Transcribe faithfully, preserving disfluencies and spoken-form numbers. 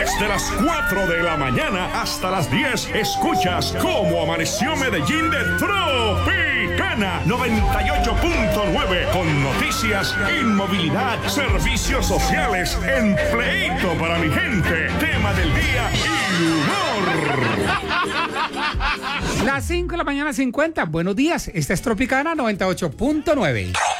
Desde las cuatro de la mañana hasta las diez, escuchas Cómo Amaneció Medellín de Tropicana noventa y ocho punto nueve, con noticias, inmovilidad, servicios sociales, empleito para mi gente, tema del día y humor. Las cinco de la mañana cincuenta. Buenos días. Esta es Tropicana noventa y ocho punto nueve.